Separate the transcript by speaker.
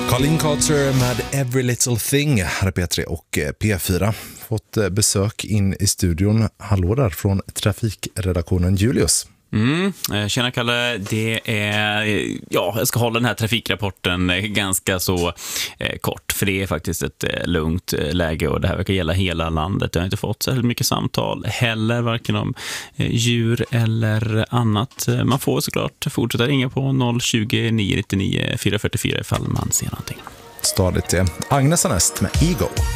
Speaker 1: Colin Carter med Every Little Thing här på P3 och P4. Fått besök in i studion. Hallå där från trafikredaktionen Julius.
Speaker 2: Tjena Kalle, det är, jag ska hålla den här trafikrapporten ganska så kort, för det är faktiskt ett lugnt läge och det här verkar gälla hela landet. Jag har inte fått så mycket samtal heller, varken om djur eller annat. Man får såklart fortsätta ringa på 020 999 444 ifall man ser någonting.
Speaker 1: Stadigt är Agnes Anest med Ego.